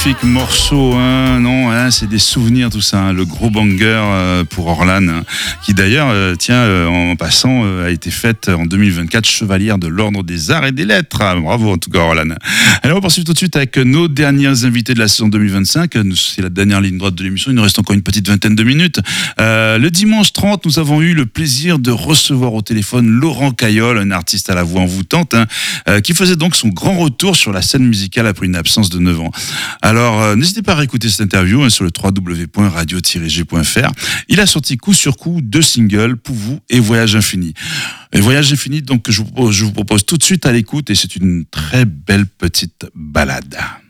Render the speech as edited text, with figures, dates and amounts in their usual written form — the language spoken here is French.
magnifique morceau, hein, non, hein, c'est des souvenirs tout ça, hein, le gros banger pour Orlan, hein, qui d'ailleurs, en passant, a été faite en 2024 chevalière de l'Ordre des Arts et des Lettres. Ah, bravo en tout cas Orlan. Allez, on va poursuivre tout de suite avec nos derniers invités de la saison 2025. C'est la dernière ligne droite de l'émission, il nous reste encore une petite vingtaine de minutes. Le dimanche 30, nous avons eu le plaisir de recevoir au téléphone Laurent Caillol, un artiste à la voix envoûtante, hein, qui faisait donc son grand retour sur la scène musicale après une absence de 9 ans. Alors, n'hésitez pas à réécouter cette interview hein, sur le www.radio-g.fr. Il a sorti coup sur coup 2 singles, Pour vous et Voyage infini. Et Voyage infini, donc, je vous propose tout de suite à l'écoute, et c'est une très belle petite balade.